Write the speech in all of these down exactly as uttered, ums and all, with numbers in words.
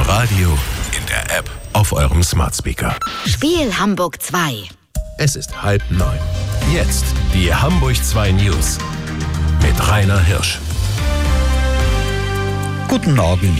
Radio, in der App, auf eurem Smart Speaker. Spiel Hamburg zwei. Es ist halb neun. Jetzt die Hamburg zwei News mit Rainer Hirsch. Guten Morgen.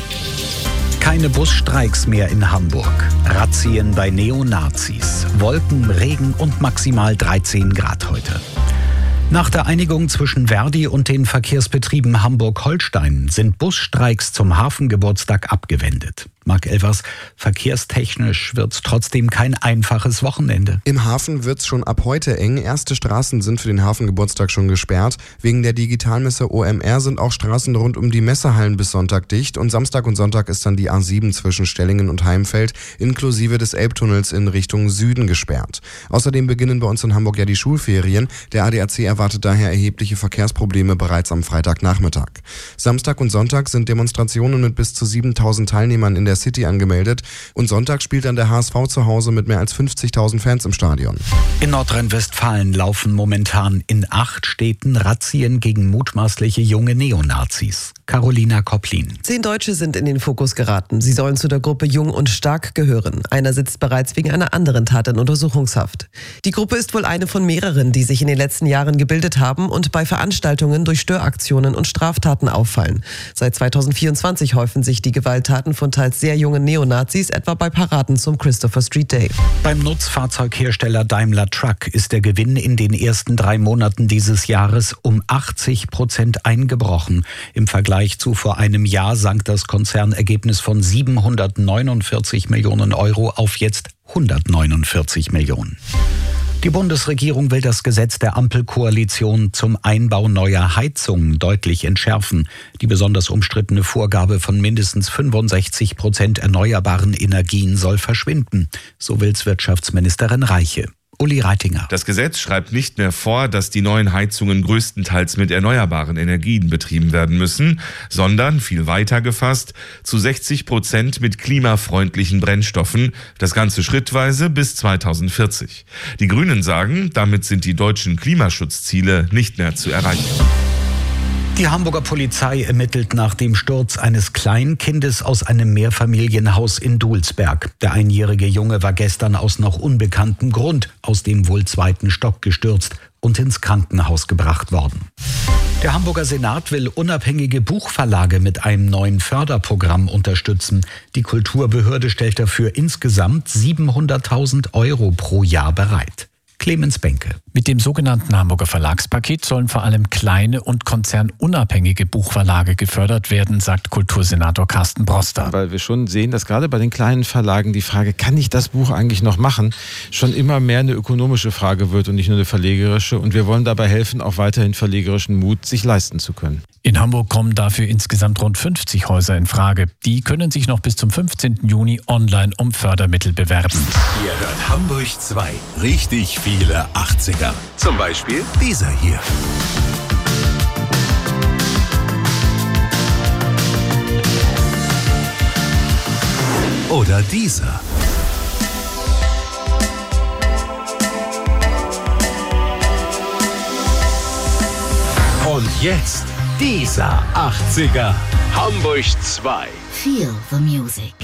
Keine Busstreiks mehr in Hamburg. Razzien bei Neonazis. Wolken, Regen und maximal dreizehn Grad heute. Nach der Einigung zwischen Verdi und den Verkehrsbetrieben Hamburg-Holstein sind Busstreiks zum Hafengeburtstag abgewendet. Marc Elvers, verkehrstechnisch wird's trotzdem kein einfaches Wochenende. Im Hafen wird's schon ab heute eng. Erste Straßen sind für den Hafengeburtstag schon gesperrt. Wegen der Digitalmesse O M R sind auch Straßen rund um die Messehallen bis Sonntag dicht. Und Samstag und Sonntag ist dann die A sieben zwischen Stellingen und Heimfeld inklusive des Elbtunnels in Richtung Süden gesperrt. Außerdem beginnen bei uns in Hamburg ja die Schulferien. Der A D A C erwartet daher erhebliche Verkehrsprobleme bereits am Freitagnachmittag. Samstag und Sonntag sind Demonstrationen mit bis zu siebentausend Teilnehmern in der City angemeldet. Und Sonntag spielt dann der H S V zu Hause mit mehr als fünfzigtausend Fans im Stadion. In Nordrhein-Westfalen laufen momentan in acht Städten Razzien gegen mutmaßliche junge Neonazis. Carolina Kopplin. Zehn Deutsche sind in den Fokus geraten. Sie sollen zu der Gruppe Jung und Stark gehören. Einer sitzt bereits wegen einer anderen Tat in Untersuchungshaft. Die Gruppe ist wohl eine von mehreren, die sich in den letzten Jahren gebildet haben und bei Veranstaltungen durch Störaktionen und Straftaten auffallen. Seit zweitausendvierundzwanzig häufen sich die Gewalttaten von teils sehr jungen Neonazis, etwa bei Paraden zum Christopher Street Day. Beim Nutzfahrzeughersteller Daimler Truck ist der Gewinn in den ersten drei Monaten dieses Jahres um achtzig Prozent eingebrochen. Im Vergleich zu vor einem Jahr sank das Konzernergebnis von siebenhundertneunundvierzig Millionen Euro auf jetzt hundertneunundvierzig Millionen. Die Bundesregierung will das Gesetz der Ampelkoalition zum Einbau neuer Heizungen deutlich entschärfen. Die besonders umstrittene Vorgabe von mindestens fünfundsechzig Prozent erneuerbaren Energien soll verschwinden. So will's Wirtschaftsministerin Reiche. Uli Reitinger. Das Gesetz schreibt nicht mehr vor, dass die neuen Heizungen größtenteils mit erneuerbaren Energien betrieben werden müssen, sondern, viel weiter gefasst, zu sechzig Prozent mit klimafreundlichen Brennstoffen, das Ganze schrittweise bis zweitausendvierzig. Die Grünen sagen, damit sind die deutschen Klimaschutzziele nicht mehr zu erreichen. Die Hamburger Polizei ermittelt nach dem Sturz eines Kleinkindes aus einem Mehrfamilienhaus in Dulsberg. Der einjährige Junge war gestern aus noch unbekanntem Grund aus dem wohl zweiten Stock gestürzt und ins Krankenhaus gebracht worden. Der Hamburger Senat will unabhängige Buchverlage mit einem neuen Förderprogramm unterstützen. Die Kulturbehörde stellt dafür insgesamt siebenhunderttausend Euro pro Jahr bereit. Clemens Benke. Mit dem sogenannten Hamburger Verlagspaket sollen vor allem kleine und konzernunabhängige Buchverlage gefördert werden, sagt Kultursenator Carsten Broster. Weil wir schon sehen, dass gerade bei den kleinen Verlagen die Frage, kann ich das Buch eigentlich noch machen, schon immer mehr eine ökonomische Frage wird und nicht nur eine verlegerische. Und wir wollen dabei helfen, auch weiterhin verlegerischen Mut sich leisten zu können. In Hamburg kommen dafür insgesamt rund fünfzig Häuser in Frage. Die können sich noch bis zum fünfzehnten Juni online um Fördermittel bewerben. Ihr hört Hamburg zwei. Richtig viele achtziger. Zum Beispiel dieser hier. Oder dieser. Und jetzt dieser achtziger. Hamburg zwei. Feel the music.